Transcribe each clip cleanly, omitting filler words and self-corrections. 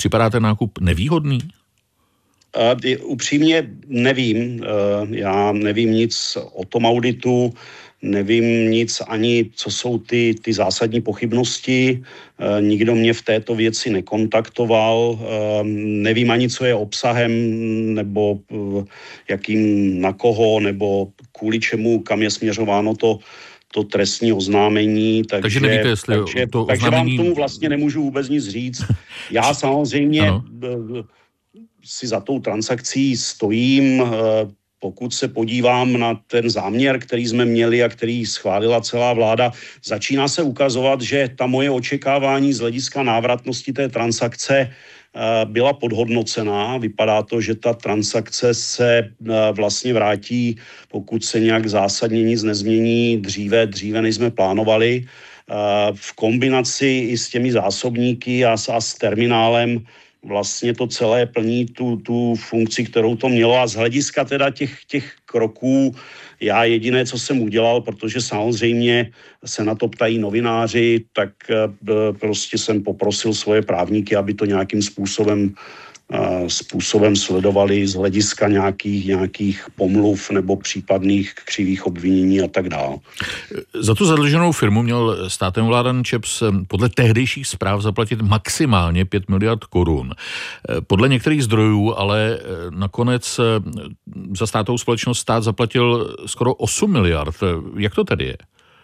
připadá ten nákup nevýhodný? Upřímně nevím. Já nevím nic o tom auditu, nevím nic ani, co jsou ty zásadní pochybnosti. Nikdo mě v této věci nekontaktoval. Nevím ani, co je obsahem, nebo jakým, na koho, nebo kvůli čemu, kam je směřováno to trestní oznámení. Takže nevíte, jestli to takže oznámení... vám tomu vlastně nemůžu vůbec nic říct. Já samozřejmě si za tou transakcí stojím. Pokud se podívám na ten záměr, který jsme měli a který schválila celá vláda, začíná se ukazovat, že ta moje očekávání z hlediska návratnosti té transakce byla podhodnocená. Vypadá to, že ta transakce se vlastně vrátí, pokud se nějak zásadně nic nezmění, dříve než jsme plánovali. V kombinaci i s těmi zásobníky a s terminálem vlastně to celé plní tu funkci, kterou to mělo, a z hlediska teda těch kroků já jediné, co jsem udělal, protože samozřejmě se na to ptají novináři, tak prostě jsem poprosil svoje právníky, aby to nějakým způsobem sledovali z hlediska nějakých pomluv nebo případných křivých obvinění a tak dále. Za tu zadluženou firmu měl státem vládan ČEPS podle tehdejších zpráv zaplatit maximálně 5 miliard korun. Podle některých zdrojů ale nakonec za státovou společnost stát zaplatil skoro 8 miliard. Jak to tedy je?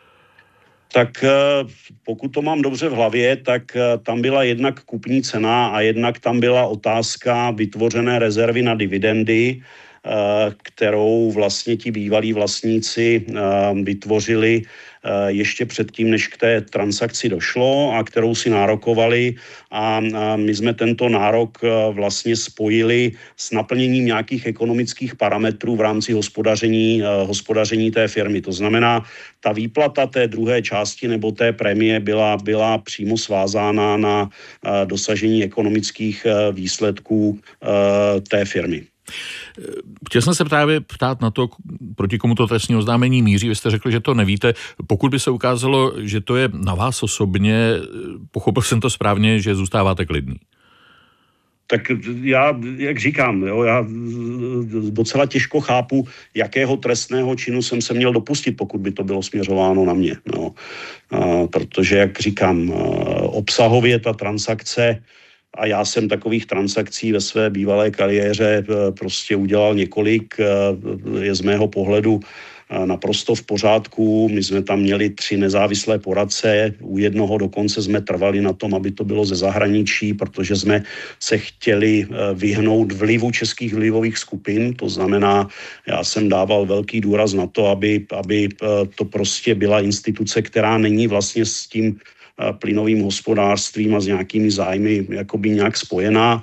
Tak pokud to mám dobře v hlavě, tak tam byla jednak kupní cena a jednak tam byla otázka vytvořené rezervy na dividendy, kterou vlastně ti bývalí vlastníci vytvořili ještě předtím, než k té transakci došlo, a kterou si nárokovali, a my jsme tento nárok vlastně spojili s naplněním nějakých ekonomických parametrů v rámci hospodaření té firmy. To znamená, ta výplata té druhé části nebo té prémie byla přímo svázána na dosažení ekonomických výsledků té firmy. Chtěl jsem se právě ptát na to, proti komu to trestní oznámení míří. Vy jste řekl, že to nevíte. Pokud by se ukázalo, že to je na vás osobně, pochopil jsem to správně, že zůstáváte klidný. Tak já, jak říkám, já docela těžko chápu, jakého trestného činu jsem se měl dopustit, pokud by to bylo směřováno na mě. Protože, jak říkám, obsahově ta transakce, a já jsem takových transakcí ve své bývalé kariéře prostě udělal několik, je z mého pohledu naprosto v pořádku. My jsme tam měli 3 nezávislé poradce, u jednoho dokonce jsme trvali na tom, aby to bylo ze zahraničí, protože jsme se chtěli vyhnout vlivu českých vlivových skupin. To znamená, já jsem dával velký důraz na to, aby to prostě byla instituce, která není vlastně s tím plynovým hospodářstvím a s nějakými zájmy jakoby nějak spojená.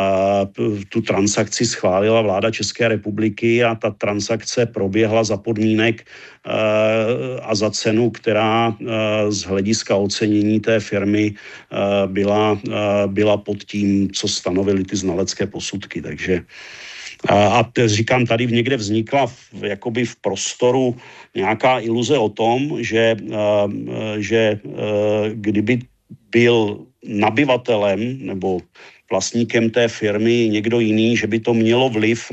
Tu transakci schválila vláda České republiky a ta transakce proběhla za podmínek a za cenu, která z hlediska ocenění té firmy byla pod tím, co stanovily ty znalecké posudky. Takže a říkám, tady někde vznikla jakoby v prostoru nějaká iluze o tom, že kdyby byl nabyvatelem nebo vlastníkem té firmy někdo jiný, že by to mělo vliv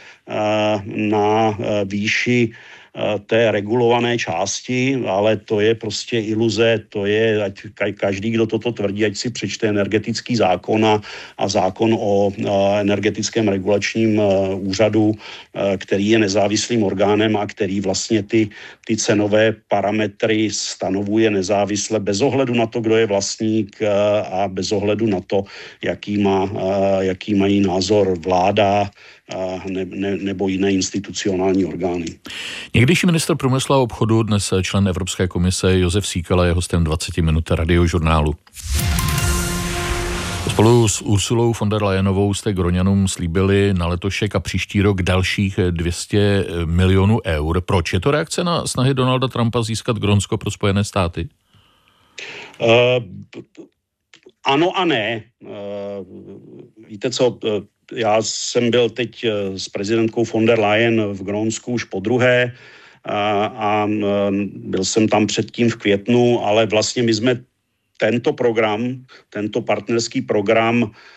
na výši té regulované části, ale to je prostě iluze, to je, ať každý, kdo toto tvrdí, ať si přečte energetický zákon a zákon o energetickém regulačním úřadu, který je nezávislým orgánem a který vlastně ty cenové parametry stanovuje nezávisle bez ohledu na to, kdo je vlastník a bez ohledu na to, jaký mají názor vláda nebo jiné institucionální orgány. Někdejší ministr průmyslu a obchodu, dnes člen Evropské komise Josef Síkela, je hostem 20 minut Radiožurnálu. Spolu s Ursulou von der Leyenovou jste Groňanům slíbili na letošek a příští rok dalších 200 milionů eur. Proč? Je to reakce na snahy Donalda Trumpa získat Grónsko pro Spojené státy? Ano a ne. Víte co, já jsem byl teď s prezidentkou von der Leyen v Grónsku už podruhé a byl jsem tam předtím v květnu, ale vlastně my jsme tento partnerský program